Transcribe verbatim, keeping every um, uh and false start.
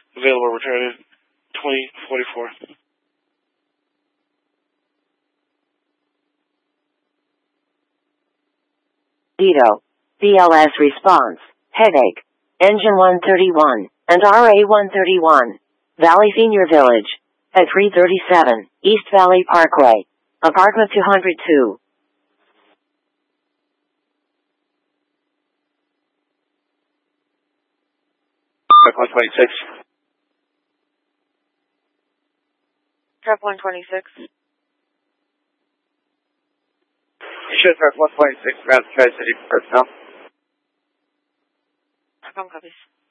Available return twenty forty-four. Dito. B L S response. Headache. Engine one thirty-one and R A one thirty-one. Valley Senior Village. At three thirty-seven East Valley Parkway. Apartment two oh two. Truck one twenty-six. Truck one twenty-six. Should truck one twenty-six, ground Tri-City personnel. Come copies.